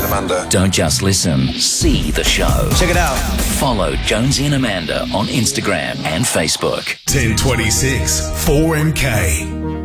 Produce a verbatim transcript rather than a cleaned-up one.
Amanda. Don't just listen, see the show. Check it out. Follow Jonesy and Amanda on Instagram and Facebook. ten twenty-six four M K.